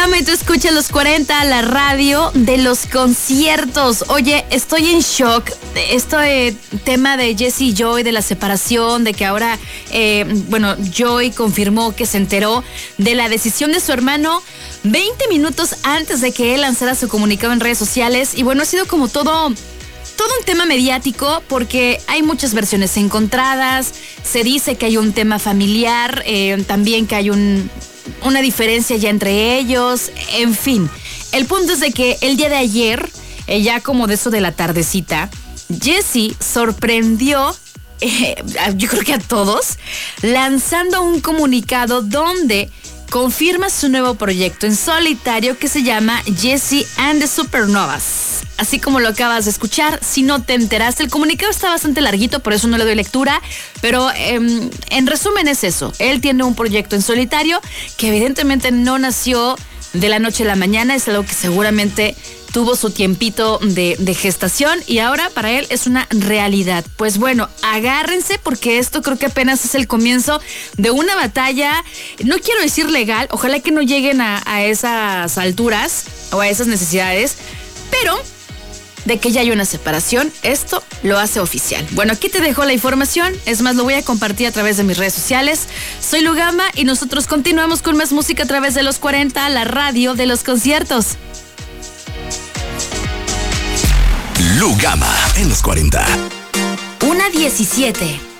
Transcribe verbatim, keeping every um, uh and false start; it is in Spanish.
Lugama y tú escuchas Los cuarenta, la radio de los conciertos. Oye, estoy en shock. Este tema de Jessie y Joy, de la separación, de que ahora, eh, bueno, Joy confirmó que se enteró de la decisión de su hermano veinte minutos antes de que él lanzara su comunicado en redes sociales. Y bueno, ha sido como todo... Todo un tema mediático porque hay muchas versiones encontradas. Se dice que hay un tema familiar, eh, también que hay un, una diferencia ya entre ellos. En fin, el punto es de que el día de ayer, eh, ya como de eso de la tardecita, Jessie sorprendió, eh, yo creo que a todos, lanzando un comunicado donde confirma su nuevo proyecto en solitario que se llama Jessie and the Supernovas. Así como lo acabas de escuchar, si no te enteraste, el comunicado está bastante larguito, por eso no le doy lectura, pero eh, en resumen es eso. Él tiene un proyecto en solitario que evidentemente no nació de la noche a la mañana, es algo que seguramente tuvo su tiempito de, de gestación y ahora para él es una realidad. Pues bueno, agárrense porque esto creo que apenas es el comienzo de una batalla, no quiero decir legal, ojalá que no lleguen a, a esas alturas o a esas necesidades, pero de que ya hay una separación, esto lo hace oficial. Bueno, aquí te dejo la información, es más, lo voy a compartir a través de mis redes sociales. Soy Lugama y nosotros continuamos con más música a través de Los cuarenta, la radio de los conciertos. Lugama en Los cuarenta. Una diecisiete.